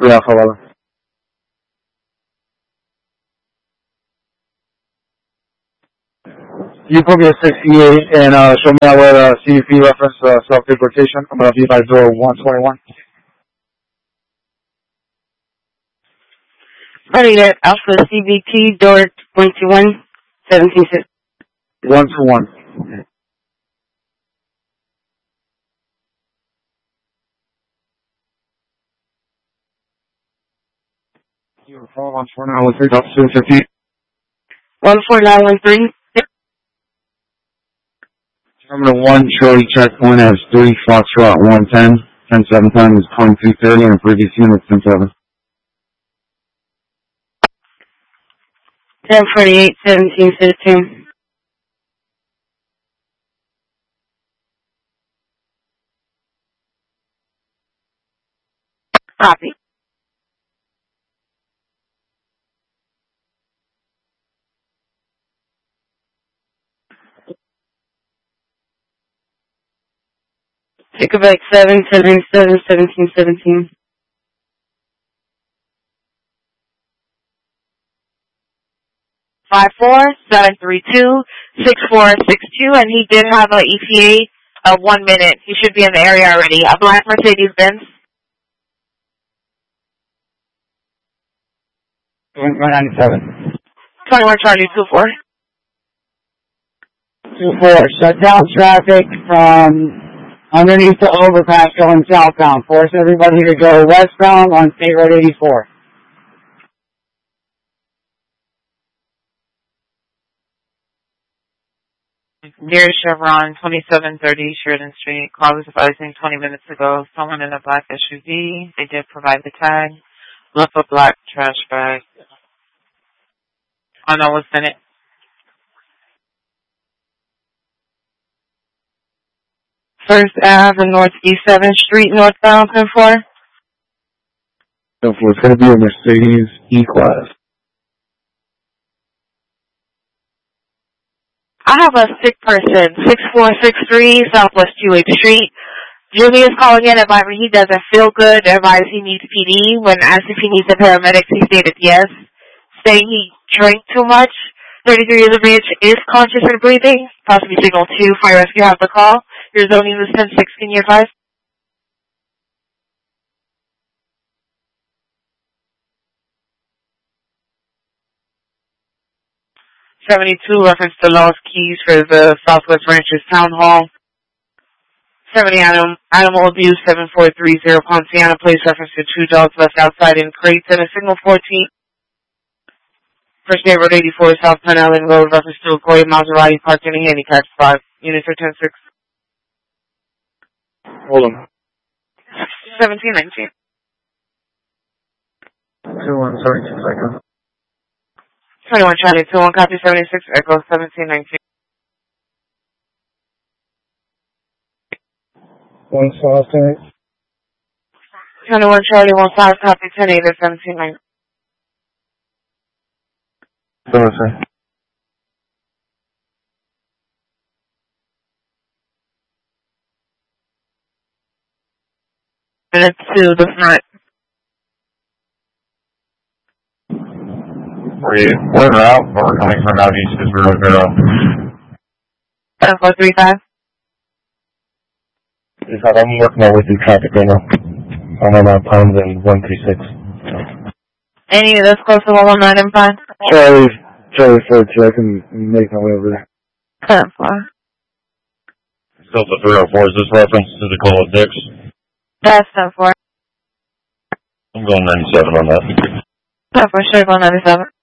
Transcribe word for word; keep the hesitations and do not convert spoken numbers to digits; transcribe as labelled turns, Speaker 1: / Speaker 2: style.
Speaker 1: three Alpha eleven. You put me at sixty-eight and uh, show me out where the C V P reference uh, self-deportation. I'm going to be by door one twenty-one.
Speaker 2: Ready there, Alpha C V P, door one two one, seventeen six.
Speaker 1: one two one. Okay. You call one four nine one three, Delta seven fifty.
Speaker 2: one four nine one three.
Speaker 1: Terminal one, Charlie checkpoint has three, Foxtrot one ten. ten seven time is twenty-two thirty and previous unit ten seven.
Speaker 2: ten forty-eight, seventeen fifteen. Copy. Ticketback seven, seven seven, seventeen seventeen.
Speaker 3: Five four seven three two six four six two, and he did have an E T A of one minute. He should be in the area already. A black Mercedes Benz.
Speaker 1: one ninety-seven.
Speaker 3: Twenty-one Charlie two four.
Speaker 4: two four. Shut down traffic from underneath the overpass going southbound. Force everybody to go westbound on State Road eighty-four.
Speaker 3: Near Chevron, twenty-seven thirty Sheridan Street. Call was advising twenty minutes ago. Someone in a black S U V. They did provide the tag. Left a black trash bag. I know what's in it. First Ave and Northeast seventh Street, northbound, ten four.
Speaker 1: ten four, it's going to be a Mercedes E-Class.
Speaker 3: I have a sick person, six four six three Southwest two eighth Street. Jimmy is calling in, advising he doesn't feel good, advising he needs P D. When asked if he needs a paramedic, he stated yes, saying he drank too much. thirty-three years of age, is conscious and breathing. Possibly signal two, fire rescue have the call. Your zoning is ten six, can you advise? seventy-two, reference to Lost Keys for the Southwest Ranchers Town Hall. seventy, animal, animal abuse, seven four three zero, Ponciana Place, reference to two dogs left outside in crates, and a signal fourteen. First Neighborhood eighty-four, South Penn Island Road, reference to a Goya Maserati parked in a handicap spot. Units are ten six.
Speaker 1: Hold on.
Speaker 3: seventeen nineteen.
Speaker 1: two one, sorry, two seconds.
Speaker 3: twenty-one Charlie, two one, copy seventy-six, Echo seventeen nineteen.
Speaker 1: one five ten.
Speaker 3: twenty-one Charlie, one five, copy ten eight, seventeen nineteen.
Speaker 1: So sir.
Speaker 3: Minutes to the front.
Speaker 5: We, we're out, but we're coming from out east as we're over there.
Speaker 3: seven four three five.
Speaker 5: I'm working my way through traffic right now. I'm on my pounds and one three six.
Speaker 3: Any of this close to one one nine and five?
Speaker 1: Charlie, Charlie four two, I can make my way over there.
Speaker 3: ten four.
Speaker 5: Delta three oh four, is this reference to the call of Dix?
Speaker 3: That's ten four.
Speaker 5: I'm going ninety-seven on that.
Speaker 3: ten four, sure, go ninety-seven.